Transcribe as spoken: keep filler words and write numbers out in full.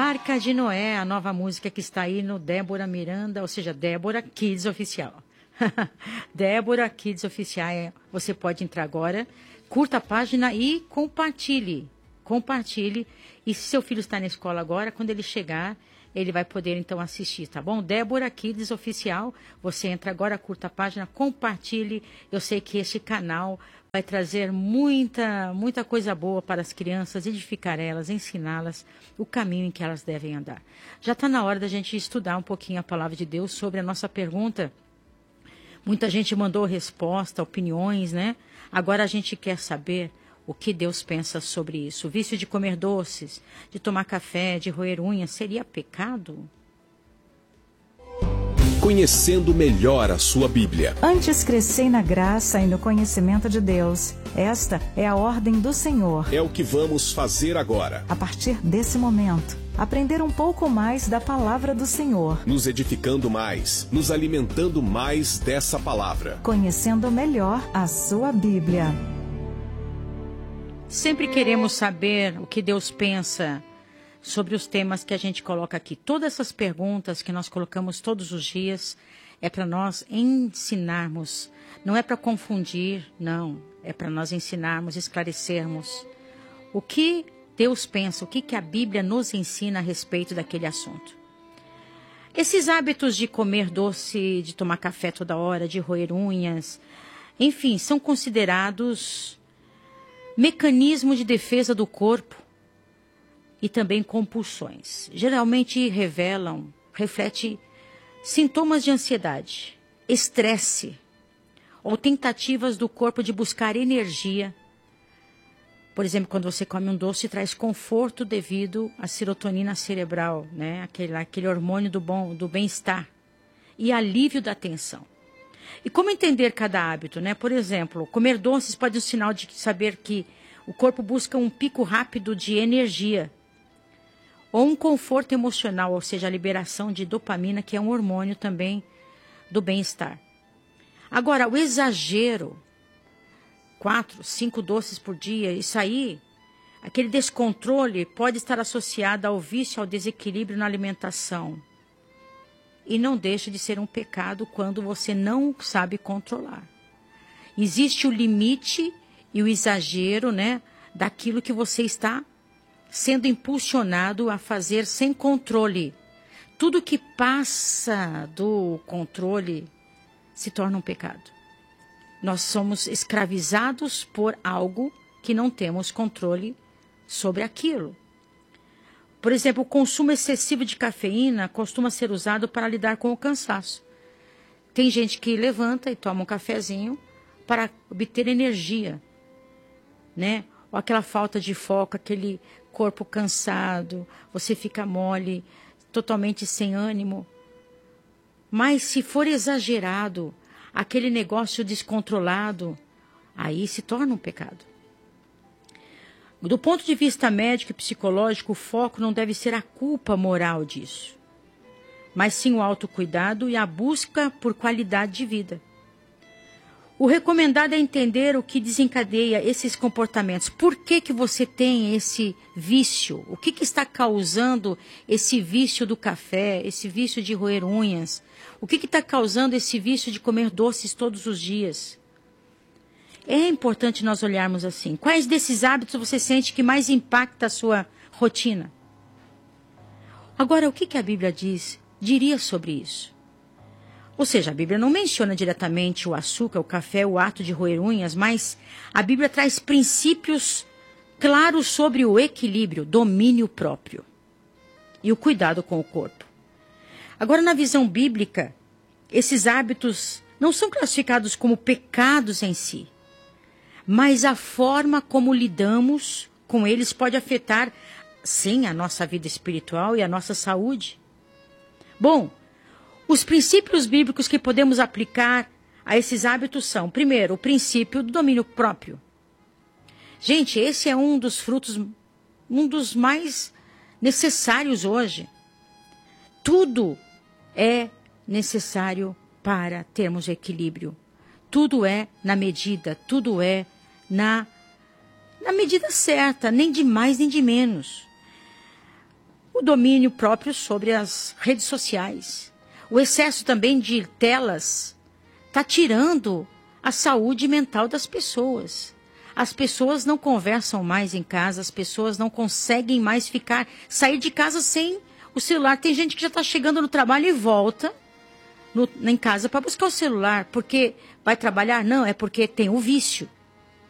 Arca de Noé, a nova música que está aí no Débora Miranda, ou seja, Débora Kids Oficial. Débora Kids Oficial, você pode entrar agora, curta a página e compartilhe. Compartilhe. E se seu filho está na escola agora, quando ele chegar, ele vai poder então assistir, tá bom? Débora Kids Oficial, você entra agora, curta a página, compartilhe. Eu sei que esse canal vai trazer muita, muita coisa boa para as crianças, edificar elas, ensiná-las o caminho em que elas devem andar. Já está na hora da gente estudar um pouquinho a palavra de Deus sobre a nossa pergunta. Muita gente mandou resposta, opiniões, né? Agora a gente quer saber o que Deus pensa sobre isso. O vício de comer doces, de tomar café, de roer unhas, seria pecado? Conhecendo melhor a sua Bíblia. Antes crescei na graça e no conhecimento de Deus. Esta é a ordem do Senhor. É o que vamos fazer agora. A partir desse momento, aprender um pouco mais da palavra do Senhor. Nos edificando mais, nos alimentando mais dessa palavra. Conhecendo melhor a sua Bíblia. Sempre queremos saber o que Deus pensa sobre os temas que a gente coloca aqui. Todas essas perguntas que nós colocamos todos os dias é para nós ensinarmos. Não é para confundir, não. É para nós ensinarmos, esclarecermos o que Deus pensa, o que, que a Bíblia nos ensina a respeito daquele assunto. Esses hábitos de comer doce, de tomar café toda hora, de roer unhas, enfim, são considerados mecanismos de defesa do corpo e também compulsões. Geralmente revelam, reflete sintomas de ansiedade, estresse ou tentativas do corpo de buscar energia. Por exemplo, quando você come um doce, traz conforto devido à serotonina cerebral, né? aquele, aquele hormônio do, bom, do bem-estar e alívio da tensão. E como entender cada hábito, né? Por exemplo, comer doces pode ser um sinal de saber que o corpo busca um pico rápido de energia ou um conforto emocional, ou seja, a liberação de dopamina, que é um hormônio também do bem-estar. Agora, o exagero, quatro, cinco doces por dia, isso aí, aquele descontrole pode estar associado ao vício, ao desequilíbrio na alimentação. E não deixa de ser um pecado quando você não sabe controlar. Existe o limite e o exagero, né, daquilo que você está sendo impulsionado a fazer sem controle. Tudo que passa do controle se torna um pecado. Nós somos escravizados por algo que não temos controle sobre aquilo. Por exemplo, o consumo excessivo de cafeína costuma ser usado para lidar com o cansaço. Tem gente que levanta e toma um cafezinho para obter energia, né? Ou aquela falta de foco, aquele corpo cansado, você fica mole, totalmente sem ânimo. Mas se for exagerado, aquele negócio descontrolado, aí se torna um pecado. Do ponto de vista médico e psicológico, o foco não deve ser a culpa moral disso, mas sim o autocuidado e a busca por qualidade de vida. O recomendado é entender o que desencadeia esses comportamentos. Por que que você tem esse vício? O que que está causando esse vício do café, esse vício de roer unhas? O que que está causando esse vício de comer doces todos os dias? É importante nós olharmos assim. Quais desses hábitos você sente que mais impacta a sua rotina? Agora, o que que a Bíblia diz, diria sobre isso? Ou seja, a Bíblia não menciona diretamente o açúcar, o café, o ato de roer unhas, mas a Bíblia traz princípios claros sobre o equilíbrio, domínio próprio e o cuidado com o corpo. Agora, na visão bíblica, esses hábitos não são classificados como pecados em si, mas a forma como lidamos com eles pode afetar, sim, a nossa vida espiritual e a nossa saúde. Bom, os princípios bíblicos que podemos aplicar a esses hábitos são, primeiro, o princípio do domínio próprio. Gente, esse é um dos frutos, um dos mais necessários hoje. Tudo é necessário para termos equilíbrio. Tudo é na medida, tudo é na, na medida certa, nem de mais nem de menos. o domínio próprio sobre as redes sociais. O excesso também de telas está tirando a saúde mental das pessoas. As pessoas não conversam mais em casa, as pessoas não conseguem mais ficar, sair de casa sem o celular. Tem gente que já está chegando no trabalho e volta no, em casa para buscar o celular, porque vai trabalhar? Não, é porque tem o vício.